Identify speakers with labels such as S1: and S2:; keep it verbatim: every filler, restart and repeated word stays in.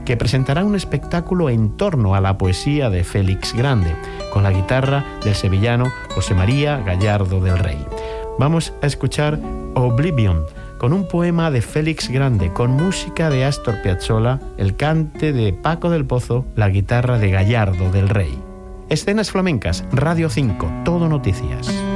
S1: que presentará un espectáculo en torno a la poesía de Félix Grande, con la guitarra del sevillano José María Gallardo del Rey. Vamos a escuchar Oblivion, con un poema de Félix Grande, con música de Astor Piazzolla, el cante de Paco del Pozo, la guitarra de Gallardo del Rey. Escenas Flamencas, Radio cinco, Todo Noticias.